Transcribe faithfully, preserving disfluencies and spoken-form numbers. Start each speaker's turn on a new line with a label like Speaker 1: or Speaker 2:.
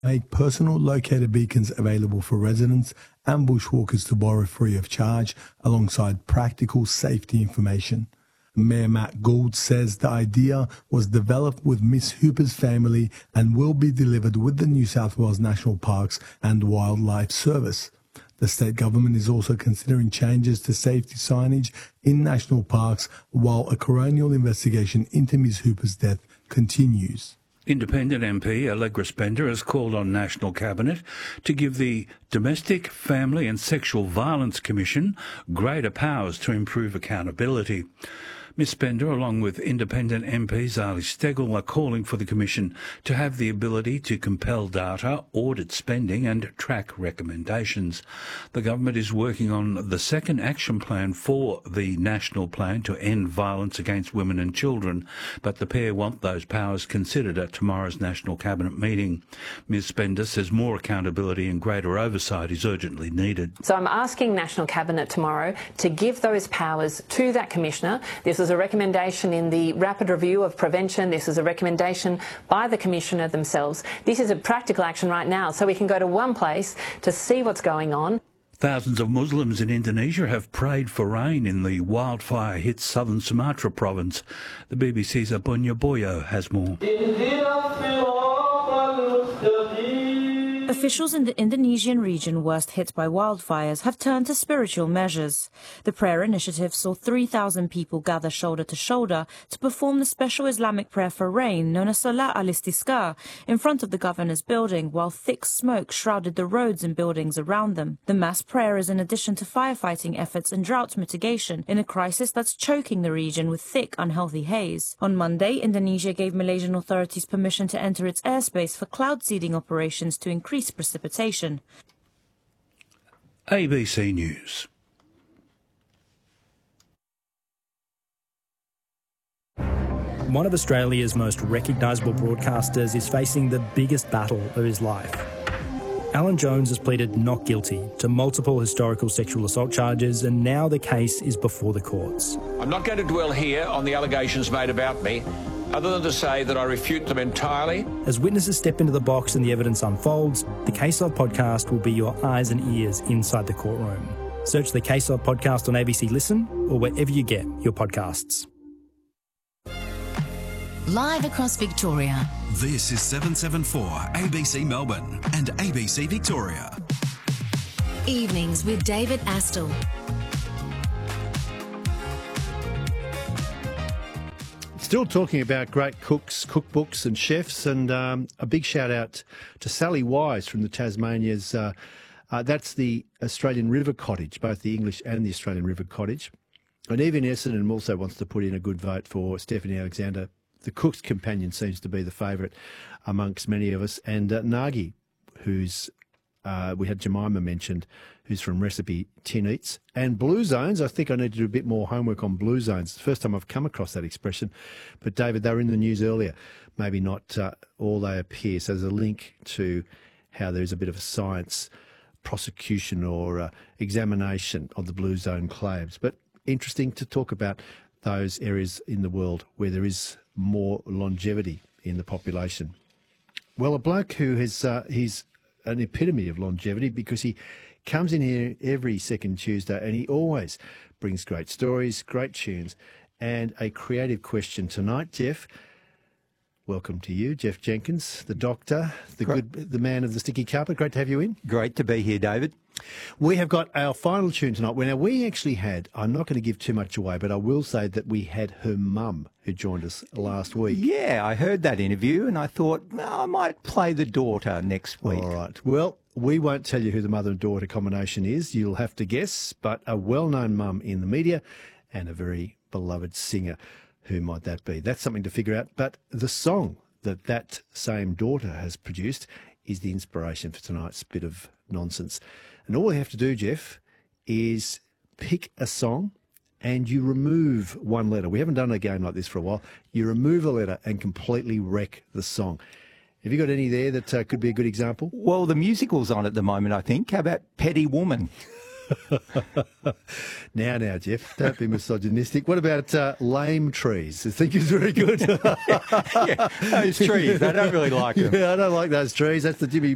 Speaker 1: Make personal locator beacons available for residents and bushwalkers to borrow free of charge, alongside practical safety information. Mayor Matt Gould says the idea was developed with Miss Hooper's family and will be delivered with the New South Wales National Parks and Wildlife Service. The state government is also considering changes to safety signage in national parks while a coronial investigation into Miss Hooper's death continues.
Speaker 2: Independent M P Allegra Spender has called on National Cabinet to give the Domestic, Family and Sexual Violence Commission greater powers to improve accountability. Miss Spender, along with independent M P Zali Steggall, are calling for the Commission to have the ability to compel data, audit spending and track recommendations. The government is working on the second action plan for the national plan to end violence against women and children, but the pair want those powers considered at tomorrow's National Cabinet meeting. Miss Spender says more accountability and greater oversight is urgently needed.
Speaker 3: So I'm asking National Cabinet tomorrow to give those powers to that Commissioner. This This is a recommendation in the rapid review of prevention. This is a recommendation by the Commissioner themselves. This is a practical action right now, so we can go to one place to see what's going on.
Speaker 2: Thousands of Muslims in Indonesia have prayed for rain in the wildfire-hit southern Sumatra province. The B B C's Abunya Boyo has more.
Speaker 4: Officials in the Indonesian region worst hit by wildfires have turned to spiritual measures. The prayer initiative saw three thousand people gather shoulder to shoulder to perform the special Islamic prayer for rain known as Salat al-Istisqa in front of the governor's building, while thick smoke shrouded the roads and buildings around them. The mass prayer is in addition to firefighting efforts and drought mitigation in a crisis that's choking the region with thick, unhealthy haze. On Monday, Indonesia gave Malaysian authorities permission to enter its airspace for cloud seeding operations to increase precipitation.
Speaker 2: A B C News.
Speaker 5: One of Australia's most recognisable broadcasters is facing the biggest battle of his life. Alan Jones has pleaded not guilty to multiple historical sexual assault charges, and now the case is before the courts.
Speaker 6: I'm not going to dwell here on the allegations made about me, other than to say that I refute them entirely.
Speaker 5: As witnesses step into the box and the evidence unfolds, the Case Log podcast will be your eyes and ears inside the courtroom. Search the Case Log podcast on A B C Listen or wherever you get your podcasts.
Speaker 7: Live across Victoria.
Speaker 8: This is seven seventy-four A B C Melbourne and A B C Victoria.
Speaker 7: Evenings with David Astle.
Speaker 9: Still talking about great cooks, cookbooks and chefs, and um, a big shout out to Sally Wise from the Tasmania's, uh, uh, that's the Australian River Cottage, both the English and the Australian River Cottage. And Evie Essendon also wants to put in a good vote for Stephanie Alexander. The cook's companion seems to be the favourite amongst many of us. And uh, Nagi, who's, uh, we had Jemima mentioned, who's from Recipe Tin Eats. And Blue Zones, I think I need to do a bit more homework on Blue Zones. It's the first time I've come across that expression. But David, they were in the news earlier. Maybe not uh, all they appear. So there's a link to how there's a bit of a science prosecution or uh, examination of the Blue Zone claims. But interesting to talk about those areas in the world where there is more longevity in the population. Well, a bloke who has, uh, he's an epitome of longevity because he comes in here every second Tuesday and he always brings great stories, great tunes and a creative question tonight. Jeff, welcome to you. Jeff Jenkins, the doctor, the
Speaker 10: Great.
Speaker 9: good, the man of the sticky carpet. Great to have you in.
Speaker 10: Great to be here, David.
Speaker 9: We have got our final tune tonight. Now, we actually had, I'm not going to give too much away, but I will say that we had her mum who joined us last week.
Speaker 10: Yeah, I heard that interview and I thought, well, I might play the daughter next week.
Speaker 9: All right. Well, we won't tell you who the mother and daughter combination is. You'll have to guess, but a well-known mum in the media and a very beloved singer. Who might that be? That's something to figure out. But the song that that same daughter has produced is the inspiration for tonight's bit of nonsense. And all we have to do, Jeff, is pick a song and you remove one letter. We haven't done a game like this for a while. You remove a letter and completely wreck the song. Have you got any there that uh, could be a good example?
Speaker 10: Well, the musical's on at the moment, I think. How about Petty Woman?
Speaker 9: now, now, Jeff, don't be misogynistic. What about uh, Lame Trees? I think it's very good.
Speaker 10: yeah, those trees, I don't really like them.
Speaker 9: Yeah, I don't like those trees. That's the Jimmy